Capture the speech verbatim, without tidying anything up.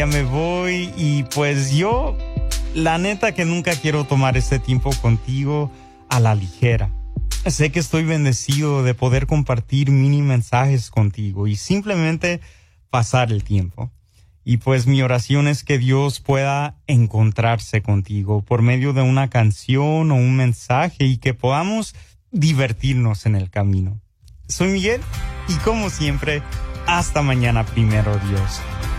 Ya me voy y pues yo, la neta que nunca quiero tomar este tiempo contigo a la ligera. Sé que estoy bendecido de poder compartir mini mensajes contigo y simplemente pasar el tiempo. Y pues mi oración es que Dios pueda encontrarse contigo por medio de una canción o un mensaje y que podamos divertirnos en el camino. Soy Miguel y como siempre, hasta mañana primero Dios.